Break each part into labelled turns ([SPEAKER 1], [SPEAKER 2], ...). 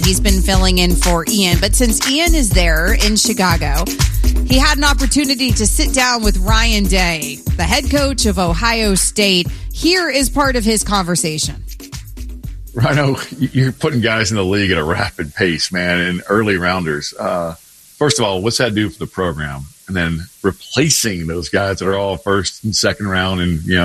[SPEAKER 1] He's been filling in for Ian. But since Ian is there in Chicago, he had an opportunity to sit down with Ryan Day, the head coach of Ohio State. Here is part of his conversation.
[SPEAKER 2] Rhino, you're putting guys in the league at a rapid pace, man, and early rounders. First of all, what's that do for the program? And then replacing those guys that are all first and second round, and you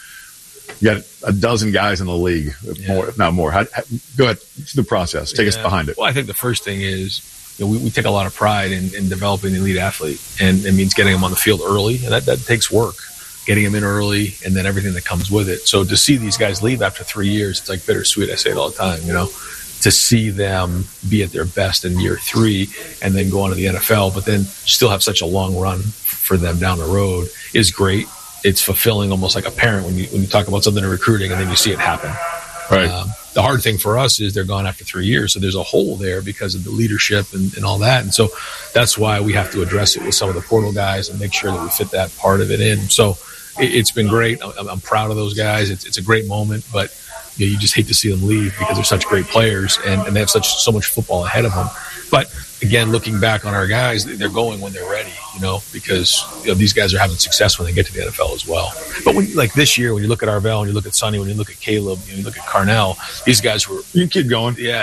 [SPEAKER 2] got a dozen guys in the league, more, if not more. Go ahead through the process. Take us behind it.
[SPEAKER 3] Well, I think the first thing is we take a lot of pride in developing an elite athlete, and it means getting them on the field early, and that takes work. Getting them in early, and then everything that comes with it. So to see these guys leave after 3 years, it's like bittersweet. I say it all the time, to see them be at their best in year 3 and then go on to the NFL, but then still have such a long run for them down the road is great. It's fulfilling, almost like a parent when you talk about something in recruiting and then you see it happen.
[SPEAKER 2] Right.
[SPEAKER 3] The hard thing for us is they're gone after 3 years. So there's a hole there because of the leadership and all that. And so that's why we have to address it with some of the portal guys and make sure that we fit that part of it in. So it's been great. I'm proud of those guys. It's a great moment, but you just hate to see them leave because they're such great players and they have so much football ahead of them. But again, looking back on our guys, they're going when they're ready, because these guys are having success when they get to the NFL as well. But like this year, when you look at Arvell, when you look at Sonny, when you look at Caleb, you look at Carnell, these guys were.
[SPEAKER 2] You can keep going.
[SPEAKER 3] Yeah,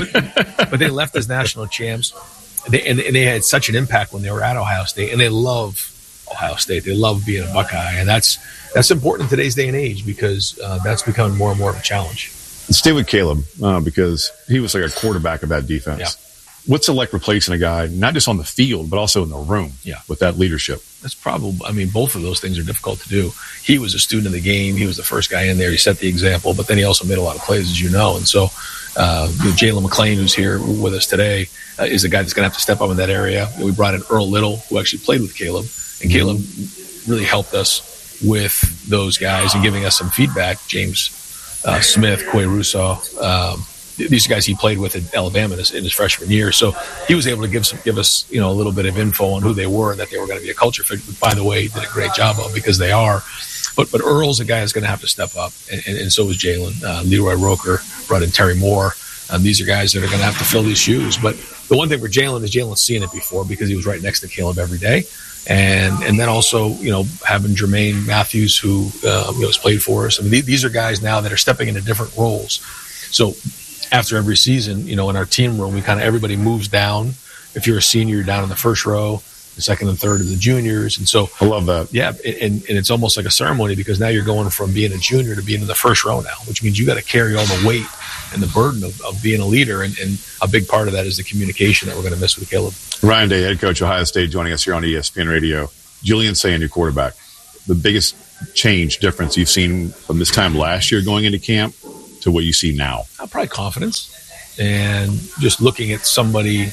[SPEAKER 3] but they left as national champs, and they had such an impact when they were at Ohio State, and they love Ohio State. They love being a Buckeye, and that's important in today's day and age because that's becoming more and more of a challenge.
[SPEAKER 2] Let's stay with Caleb because he was like a quarterback of that defense.
[SPEAKER 3] Yeah.
[SPEAKER 2] What's it like replacing a guy, not just on the field, but also in the room with that leadership?
[SPEAKER 3] That's probably, both of those things are difficult to do. He was a student of the game. He was the first guy in there. He set the example, but then he also made a lot of plays, as you know. And so Jalen McClain, who's here with us today, is a guy that's going to have to step up in that area. We brought in Earl Little, who actually played with Caleb, and Caleb really helped us with those guys and giving us some feedback. James Smith, Quay Russo, these guys he played with at Alabama in his freshman year. So he was able to give us, a little bit of info on who they were and that they were going to be a culture fit. By the way, he did a great job of because they are. But Earl's a guy that's going to have to step up, and so is Jalen. Leroy Roker brought in Terry Moore. These are guys that are going to have to fill these shoes. But the one thing for Jalen is Jalen's seen it before because he was right next to Caleb every day. And then also, having Jermaine Matthews, who has played for us. These are guys now that are stepping into different roles. So after every season, in our team room, everybody moves down. If you're a senior, you're down in the first row. The second and third are the juniors. And so
[SPEAKER 2] I love that.
[SPEAKER 3] Yeah. And it's almost like a ceremony because now you're going from being a junior to being in the first row now, which means you got to carry all the weight and the burden of being a leader. And a big part of that is the communication that we're going to miss with Caleb.
[SPEAKER 2] Ryan Day, head coach, Ohio State, joining us here on ESPN Radio. Julian Sayin, your quarterback. The biggest difference you've seen from this time last year going into camp to what you see now?
[SPEAKER 3] Probably confidence and just looking at somebody.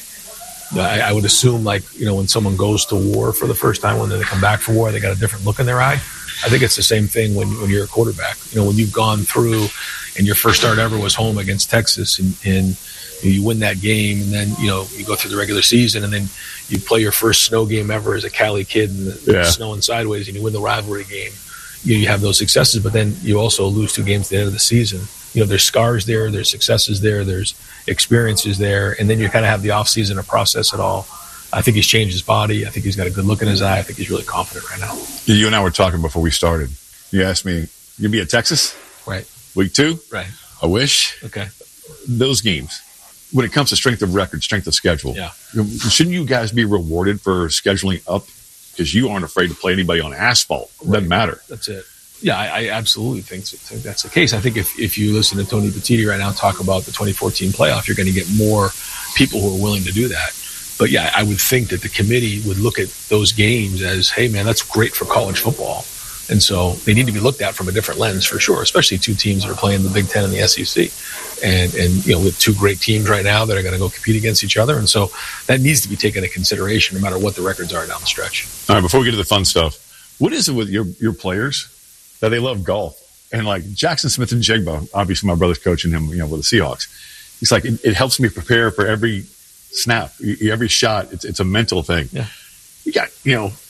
[SPEAKER 3] I would assume when someone goes to war for the first time, when they come back for war, they got a different look in their eye. I think it's the same thing when you're a quarterback. When you've gone through and your first start ever was home against Texas and you win that game and then, you go through the regular season and then you play your first snow game ever as a Cali kid and the snowing sideways and you win the rivalry game. You have those successes, but then you also lose 2 games at the end of the season. There's scars there, there's successes there, there's experiences there, and then you kind of have the offseason to process it all. I think he's changed his body. I think he's got a good look in his eye. I think he's really confident right now.
[SPEAKER 2] You and I were talking before we started. You asked me, you'll be at Texas?
[SPEAKER 3] Right.
[SPEAKER 2] Week 2?
[SPEAKER 3] Right.
[SPEAKER 2] I wish.
[SPEAKER 3] Okay.
[SPEAKER 2] Those games, when it comes to strength of record, strength of schedule, shouldn't you guys be rewarded for scheduling up? Because you aren't afraid to play anybody on asphalt. It doesn't matter.
[SPEAKER 3] That's it. Yeah, I absolutely think that's the case. I think if you listen to Tony Petitti right now talk about the 2014 playoff, you're going to get more people who are willing to do that. But yeah, I would think that the committee would look at those games as, hey man, that's great for college football. And so they need to be looked at from a different lens for sure, especially 2 teams that are playing the Big Ten and the SEC. And with 2 great teams right now that are going to go compete against each other. And so that needs to be taken into consideration no matter what the records are down the stretch.
[SPEAKER 2] All right, before we get to the fun stuff, what is it with your players that they love golf? And like Jackson Smith and Jigba, obviously my brother's coaching him, with the Seahawks. He's like, it helps me prepare for every snap, every shot. It's a mental thing.
[SPEAKER 3] Yeah.
[SPEAKER 2] You got,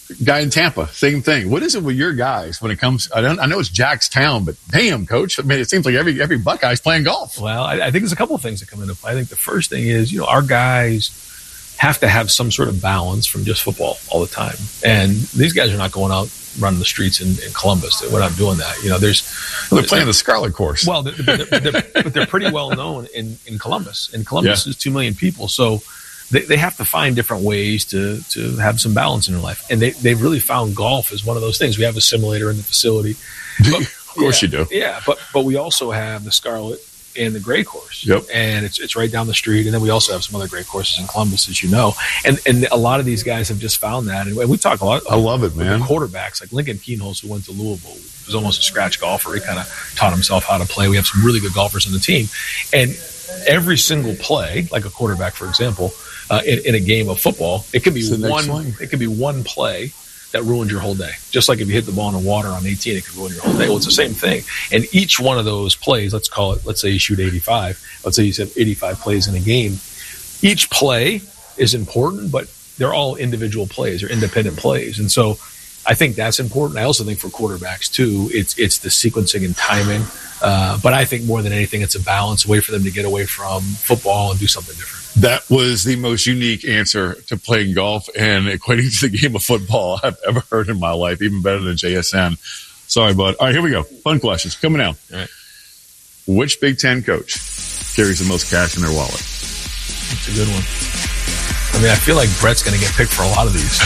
[SPEAKER 2] guy in Tampa, same thing. What is it with your guys when it comes? I know it's Jack's town, but damn, coach. I mean, it seems like every Buckeye's playing golf.
[SPEAKER 3] Well, I think there's a couple of things that come into play. I think the first thing is, our guys have to have some sort of balance from just football all the time. And these guys are not going out running the streets in Columbus. We're not doing that.
[SPEAKER 2] They're playing the Scarlet Course.
[SPEAKER 3] Well, but they're pretty well known in Columbus. And Columbus is 2 million people. So they have to find different ways to have some balance in their life. And they've really found golf as one of those things. We have a simulator in the facility.
[SPEAKER 2] But, of course you do.
[SPEAKER 3] Yeah, but we also have the Scarlet and the gray course.
[SPEAKER 2] Yep.
[SPEAKER 3] And it's right down the street. And then we also have some other great courses in Columbus, as you know. And a lot of these guys have just found that. And we talk a lot.
[SPEAKER 2] I love it, man.
[SPEAKER 3] Quarterbacks like Lincoln Keenholz, who went to Louisville, was almost a scratch golfer. He kind of taught himself how to play. We have some really good golfers on the team. And every single play, like a quarterback, for example, in a game of football, it could be one play that ruined your whole day. Just like if you hit the ball in the water on 18, it could ruin your whole day. Well, it's the same thing. And each one of those plays, let's say you shoot 85. Let's say you have 85 plays in a game. Each play is important, but they're all individual plays or independent plays. And so I think that's important. I also think for quarterbacks too, it's the sequencing and timing. But I think more than anything, it's a balance, a way for them to get away from football and do something different.
[SPEAKER 2] That was the most unique answer to playing golf and equating to the game of football I've ever heard in my life, even better than JSN. Sorry, bud. All right, here we go. Fun questions coming out.
[SPEAKER 3] All right.
[SPEAKER 2] Which Big Ten coach carries the most cash in their wallet?
[SPEAKER 3] That's a good one. I mean, I feel like Brett's going to get picked for a lot of these.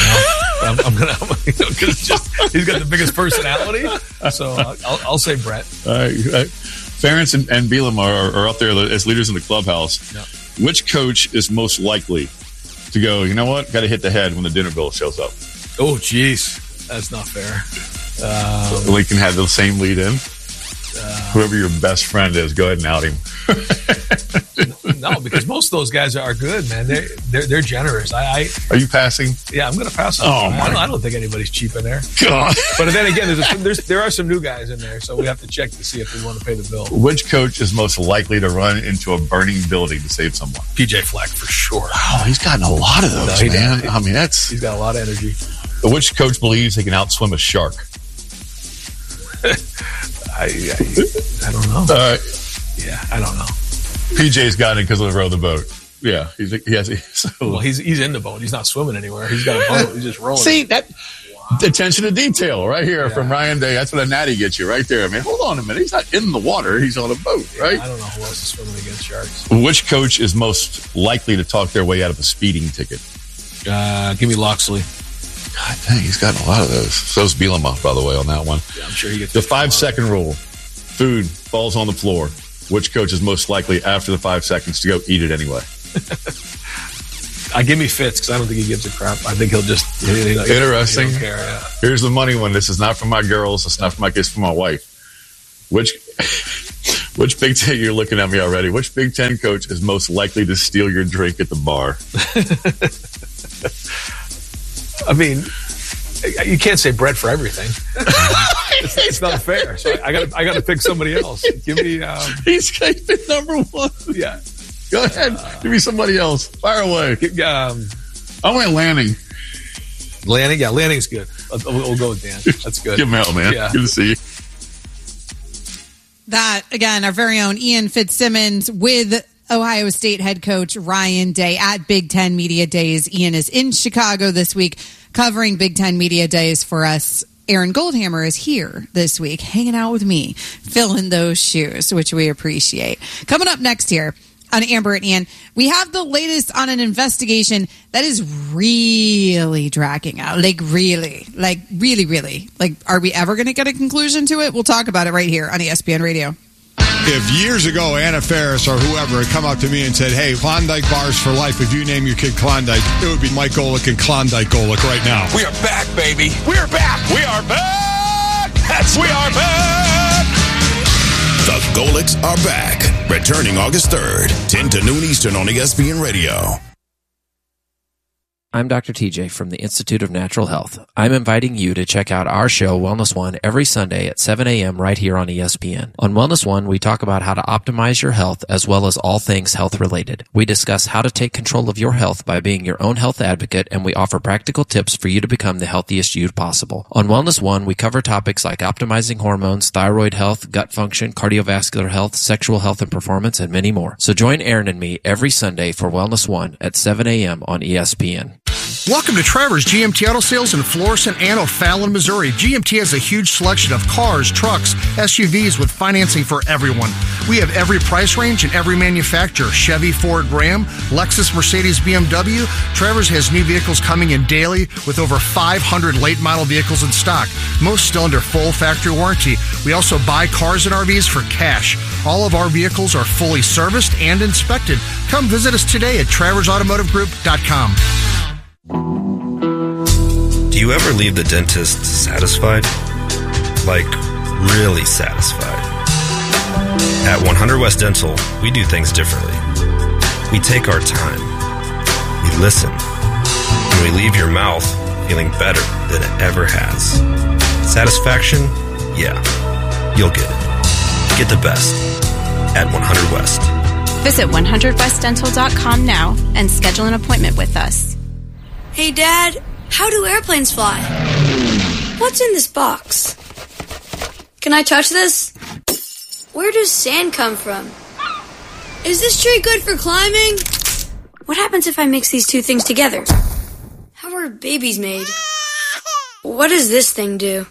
[SPEAKER 3] Because he's got the biggest personality. So I'll say Brett.
[SPEAKER 2] All right. Ferentz and Bielema are up there as leaders in the clubhouse.
[SPEAKER 3] Yeah.
[SPEAKER 2] Which coach is most likely to go, you know what, got to hit the head when the dinner bill shows up?
[SPEAKER 3] Oh, geez. That's not fair.
[SPEAKER 2] Lincoln had the same lead in. Whoever your best friend is, go ahead and out him.
[SPEAKER 3] No, because most of those guys are good, man. They're generous.
[SPEAKER 2] Are you passing?
[SPEAKER 3] Yeah, I'm going to pass on. I don't think anybody's cheap in there.
[SPEAKER 2] God.
[SPEAKER 3] But then again, there are some new guys in there, so we have to check to see if we want to pay the bill.
[SPEAKER 2] Which coach is most likely to run into a burning building to save someone?
[SPEAKER 3] PJ Fleck, for sure.
[SPEAKER 2] Oh, he's gotten a lot of those, man. I mean,
[SPEAKER 3] he's got a lot of energy.
[SPEAKER 2] Which coach believes he can outswim a shark?
[SPEAKER 3] I don't know. Yeah, I don't know.
[SPEAKER 2] PJ's got it because of the row the boat. Yeah,
[SPEAKER 3] he's in the boat. He's not swimming anywhere. He's got a boat. He's just rolling.
[SPEAKER 2] See that attention to detail right here from Ryan Day. That's what a natty gets you right there. I mean, hold on a minute. He's not in the water. He's on a boat, right?
[SPEAKER 3] I don't know who else is swimming against sharks.
[SPEAKER 2] Which coach is most likely to talk their way out of a speeding ticket?
[SPEAKER 3] Give me Loxley.
[SPEAKER 2] God dang, he's gotten a lot of those. So's Bielema, by the way, on that one.
[SPEAKER 3] Yeah, I'm sure he gets
[SPEAKER 2] the 5-second rule. Food falls on the floor. Which coach is most likely after the 5 seconds to go eat it anyway?
[SPEAKER 3] Give me Fitz because I don't think he gives a crap. I think he'll just
[SPEAKER 2] interesting.
[SPEAKER 3] He don't care, yeah.
[SPEAKER 2] Here's the money one. This is not for my girls. It's not for my kids. For my wife. Which Big Ten? You're looking at me already. Which Big Ten coach is most likely to steal your drink at the bar?
[SPEAKER 3] I mean, you can't say Brett for everything. It's not fair. So I got to pick somebody else. Give me.
[SPEAKER 2] He's been number one.
[SPEAKER 3] Yeah.
[SPEAKER 2] Go ahead. Give me somebody else. Fire away. I went Lanning.
[SPEAKER 3] Lanning, yeah, Lanning's good. We'll go with Dan. That's good.
[SPEAKER 2] Give him out, man.
[SPEAKER 3] Yeah.
[SPEAKER 2] Good to see you.
[SPEAKER 1] That again, our very own Ian Fitzsimmons with Ohio State head coach Ryan Day at Big Ten Media Days. Ian is in Chicago this week covering Big Ten Media Days for us. Aaron Goldhammer is here this week, hanging out with me, filling those shoes, which we appreciate. Coming up next here on Amber and Ian, we have the latest on an investigation that is really dragging out. Really. Are we ever going to get a conclusion to it? We'll talk about it right here on ESPN Radio.
[SPEAKER 4] If years ago Anna Faris or whoever had come up to me and said, hey, Klondike bars for life, if you name your kid Klondike, it would be Mike Golick and Klondike Golick right now.
[SPEAKER 5] We are back, baby. We are back. We are back. We are back.
[SPEAKER 6] The Golicks are back. Returning August 3rd, 10 to noon Eastern on ESPN Radio.
[SPEAKER 7] I'm Dr. TJ from the Institute of Natural Health. I'm inviting you to check out our show, Wellness One, every Sunday at 7 a.m. right here on ESPN. On Wellness One, we talk about how to optimize your health as well as all things health related. We discuss how to take control of your health by being your own health advocate, and we offer practical tips for you to become the healthiest you possible. On Wellness One, we cover topics like optimizing hormones, thyroid health, gut function, cardiovascular health, sexual health and performance, and many more. So join Aaron and me every Sunday for Wellness One at 7 a.m. on ESPN.
[SPEAKER 8] Welcome to Trevor's GMT Auto Sales in Florissant and O'Fallon, Missouri. GMT has a huge selection of cars, trucks, SUVs with financing for everyone. We have every price range and every manufacturer. Chevy, Ford, Ram, Lexus, Mercedes, BMW. Trevor's has new vehicles coming in daily with over 500 late model vehicles in stock, most still under full factory warranty. We also buy cars and RVs for cash. All of our vehicles are fully serviced and inspected. Come visit us today at TraversAutomotiveGroup.com.
[SPEAKER 9] Do you ever leave the dentist satisfied? Like, really satisfied? At 100 West Dental, we do things differently. We take our time. We listen. And we leave your mouth feeling better than it ever has. Satisfaction? Yeah. You'll get it. Get the best at 100 West.
[SPEAKER 10] Visit 100westdental.com now and schedule an appointment with us.
[SPEAKER 11] Hey, Dad, how do airplanes fly? What's in this box? Can I touch this? Where does sand come from? Is this tree good for climbing? What happens if I mix these two things together? How are babies made? What does this thing do?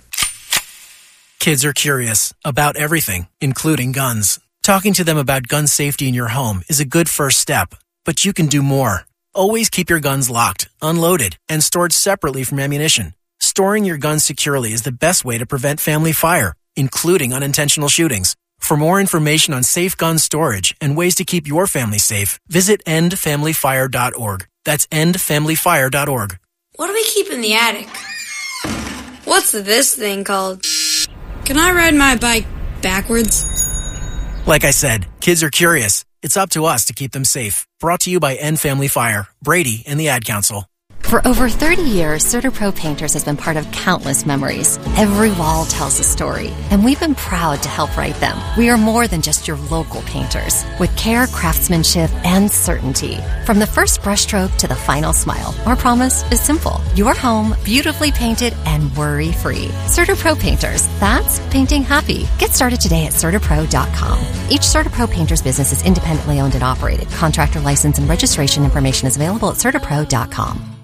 [SPEAKER 12] Kids are curious about everything, including guns. Talking to them about gun safety in your home is a good first step, but you can do more. Always keep your guns locked, unloaded, and stored separately from ammunition. Storing your guns securely is the best way to prevent family fire, including unintentional shootings. For more information on safe gun storage and ways to keep your family safe, visit endfamilyfire.org. That's endfamilyfire.org.
[SPEAKER 11] What do we keep in the attic? What's this thing called? Can I ride my bike backwards?
[SPEAKER 12] Like I said, kids are curious. It's up to us to keep them safe. Brought to you by End Family Fire, Brady, and the Ad Council.
[SPEAKER 13] For over 30 years, CertaPro Painters has been part of countless memories. Every wall tells a story, and we've been proud to help write them. We are more than just your local painters, with care, craftsmanship, and certainty. From the first brushstroke to the final smile, our promise is simple. Your home, beautifully painted and worry-free. CertaPro Painters, that's painting happy. Get started today at CertaPro.com. Each CertaPro Painters business is independently owned and operated. Contractor license and registration information is available at CertaPro.com.